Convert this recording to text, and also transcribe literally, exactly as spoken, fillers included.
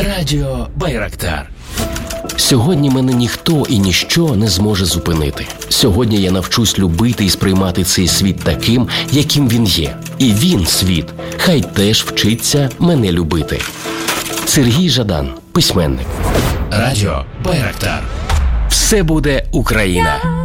Радіо Байрактар. Сьогодні мене ніхто і ніщо не зможе зупинити. Сьогодні я навчусь любити і сприймати цей світ таким, яким він є. І він, світ, хай теж вчиться мене любити. Сергій Жадан, письменник. Радіо Байрактар. Все буде Україна.